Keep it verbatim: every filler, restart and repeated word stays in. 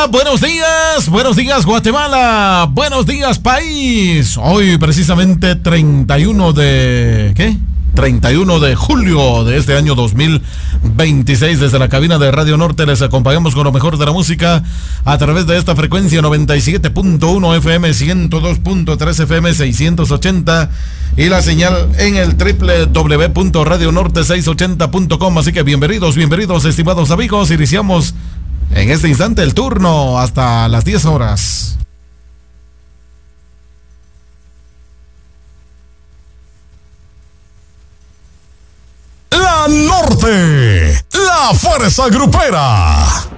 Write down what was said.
buenos días, buenos días Guatemala, buenos días país. Hoy precisamente treinta y uno de... ¿qué? treinta y uno de julio de este año dos mil veintiséis. Desde la cabina de Radio Norte les acompañamos con lo mejor de la música a través de esta frecuencia noventa y siete punto uno F M, ciento dos punto tres F M, seiscientos ochenta y la señal en el doble u doble u doble u punto radio norte seiscientos ochenta punto com. Así que bienvenidos, bienvenidos estimados amigos. Iniciamos en este instante el turno hasta las diez horas. La Norte, la fuerza grupera.